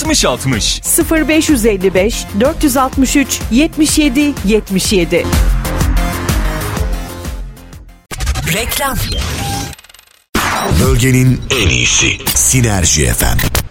6060. 0555 463 77 77. Reklam. Bölgenin en iyisi Sinerji FM.